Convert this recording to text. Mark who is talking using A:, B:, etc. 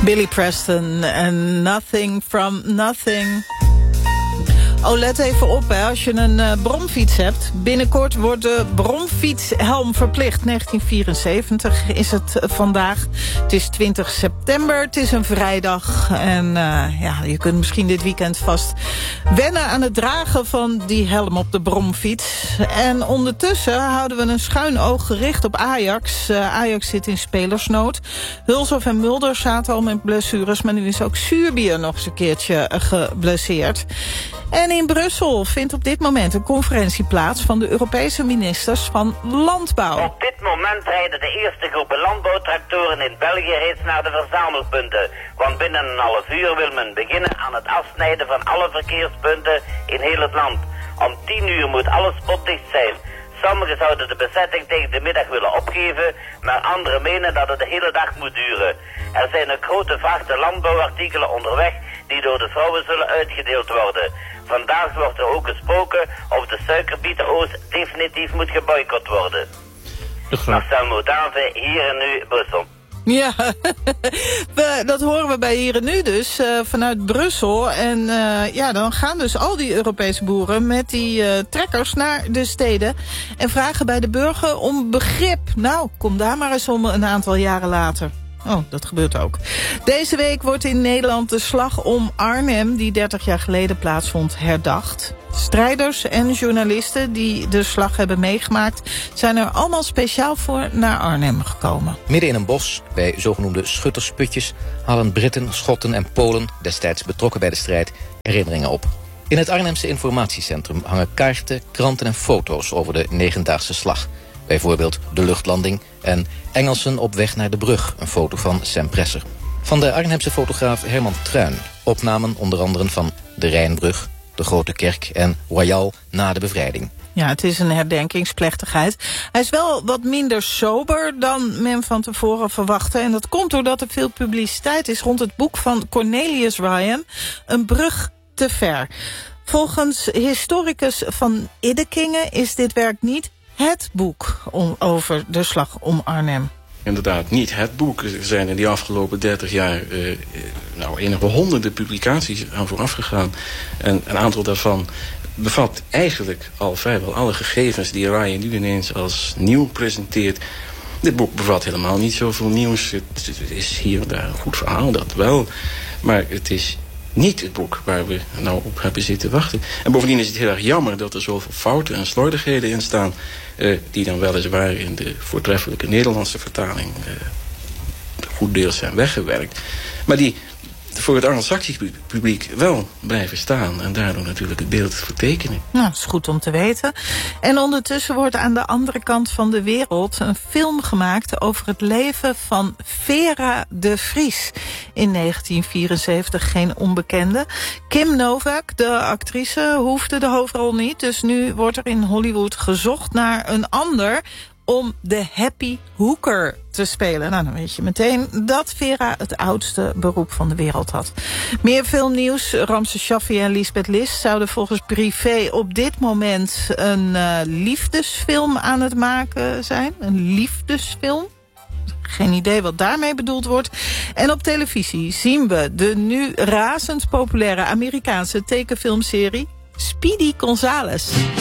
A: Billy Preston en Nothing from Nothing. Oh, let even op, hè, als je een bromfiets hebt. Binnenkort wordt de bromfietshelm verplicht. 1974 is het vandaag. Het is 20 september, het is een vrijdag. En je kunt misschien dit weekend vast wennen aan het dragen van die helm op de bromfiets. En ondertussen houden we een schuin oog gericht op Ajax. Ajax zit in spelersnood. Hulshoff en Mulder zaten al met blessures, maar nu is ook Zuurbier nog eens een keertje geblesseerd. En in Brussel vindt op dit moment een conferentie plaats van de Europese ministers van Landbouw.
B: Op dit moment rijden de eerste groepen landbouwtractoren in België reeds naar de verzamelpunten. Want binnen een half uur wil men beginnen aan het afsnijden van alle verkeerspunten in heel het land. Om 10 uur moet alles spotdicht zijn. Sommigen zouden de bezetting tegen de middag willen opgeven, maar anderen menen dat het de hele dag moet duren. Er zijn ook grote vachte landbouwartikelen onderweg die door de vrouwen zullen uitgedeeld worden. Vandaag wordt er ook gesproken of de suikerbietenoost definitief moet geboycott worden. Marcel Modave, hier en nu Brussel.
A: Ja, dat horen we bij Hier en Nu dus, vanuit Brussel. En dan gaan dus al die Europese boeren met die trekkers naar de steden en vragen bij de burger om begrip. Nou, kom daar maar eens om een aantal jaren later. Oh, dat gebeurt ook. Deze week wordt in Nederland de slag om Arnhem, die 30 jaar geleden plaatsvond, herdacht. Strijders en journalisten die de slag hebben meegemaakt zijn er allemaal speciaal voor naar Arnhem gekomen.
C: Midden in een bos, bij zogenoemde schuttersputjes, halen Britten, Schotten en Polen, destijds betrokken bij de strijd, herinneringen op. In het Arnhemse informatiecentrum hangen kaarten, kranten en foto's over de 9-daagse slag. Bijvoorbeeld de luchtlanding en Engelsen op weg naar de brug, een foto van Sam Presser. Van de Arnhemse fotograaf Herman Truijn, opnamen onder andere van de Rijnbrug, de Grote Kerk en Royal na de bevrijding.
A: Ja, het is een herdenkingsplechtigheid. Hij is wel wat minder sober dan men van tevoren verwachtte. En dat komt doordat er veel publiciteit is rond het boek van Cornelius Ryan, Een brug te ver. Volgens historicus Van Iddekingen is dit werk niet het boek over de slag om Arnhem.
D: Inderdaad, niet het boek. Er zijn in die afgelopen 30 jaar enige honderden publicaties aan vooraf gegaan. En een aantal daarvan bevat eigenlijk al vrijwel alle gegevens die Ryan nu ineens als nieuw presenteert. Dit boek bevat helemaal niet zoveel nieuws. Het is hier en daar een goed verhaal, dat wel. Maar het is niet het boek waar we nou op hebben zitten wachten. En bovendien is het heel erg jammer dat er zoveel fouten en slordigheden in staan, die dan weliswaar in de voortreffelijke Nederlandse vertaling goed deels zijn weggewerkt, maar die voor het Anglo-Saxisch publiek wel blijven staan en daardoor natuurlijk het beeld vertekenen.
A: Nou, dat is goed om te weten. En ondertussen wordt aan de andere kant van de wereld een film gemaakt over het leven van Vera de Vries. In 1974 geen onbekende. Kim Novak, de actrice, hoefde de hoofdrol niet. Dus nu wordt er in Hollywood gezocht naar een ander om de happy hooker te spelen. Nou, dan weet je meteen dat Vera het oudste beroep van de wereld had. Meer filmnieuws. Ramses Shaffi en Lisbeth List zouden volgens Privé op dit moment een liefdesfilm aan het maken zijn. Een liefdesfilm. Geen idee wat daarmee bedoeld wordt. En op televisie zien we de nu razend populaire Amerikaanse tekenfilmserie Speedy Gonzales.